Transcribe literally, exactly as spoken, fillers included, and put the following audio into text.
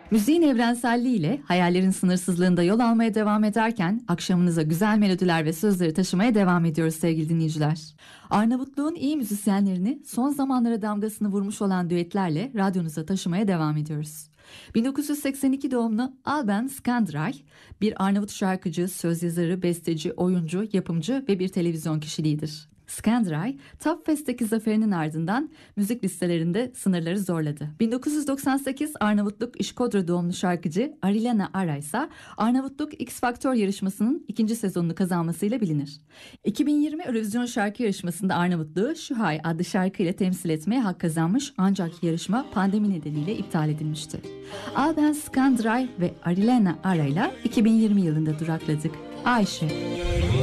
Müziğin evrenselliğiyle hayallerin sınırsızlığında yol almaya devam ederken akşamınıza güzel melodiler ve sözleri taşımaya devam ediyoruz sevgili dinleyiciler. Arnavutluğun iyi müzisyenlerini son zamanlara damgasını vurmuş olan düetlerle radyonuza taşımaya devam ediyoruz. bin dokuz yüz seksen iki doğumlu Alban Skandray, bir Arnavut şarkıcı, söz yazarı, besteci, oyuncu, yapımcı ve bir televizyon kişiliğidir. Skandray, Top Fest'teki zaferinin ardından müzik listelerinde sınırları zorladı. bin dokuz yüz doksan sekiz Arnavutluk İşkodra doğumlu şarkıcı Arilena Ara ise Arnavutluk X Factor yarışmasının ikinci sezonunu kazanmasıyla bilinir. iki bin yirmi Eurovision şarkı yarışmasında Arnavutluğu Şuhay adlı şarkıyla temsil etmeye hak kazanmış ancak yarışma pandemi nedeniyle iptal edilmişti. Alban Skandray ve Arilena Ara ile iki bin yirmi yılında durakladık. Ayşe.